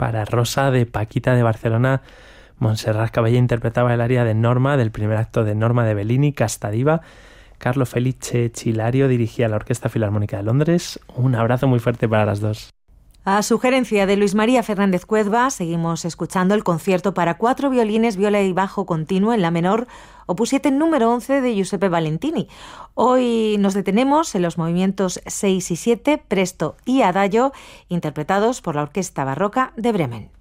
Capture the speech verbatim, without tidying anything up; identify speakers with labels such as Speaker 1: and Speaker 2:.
Speaker 1: Para Rosa de Paquita de Barcelona, Montserrat Caballé interpretaba el aria de Norma del primer acto de Norma de Bellini, Casta Diva. Carlo Felice Chilario dirigía la Orquesta Filarmónica de Londres. Un abrazo muy fuerte para las dos.
Speaker 2: A sugerencia de Luis María Fernández Cuedva, seguimos escuchando el concierto para cuatro violines, viola y bajo continuo en la menor, opus siete número once de Giuseppe Valentini. Hoy nos detenemos en los movimientos seis y siete, presto y adagio, interpretados por la Orquesta Barroca de Bremen.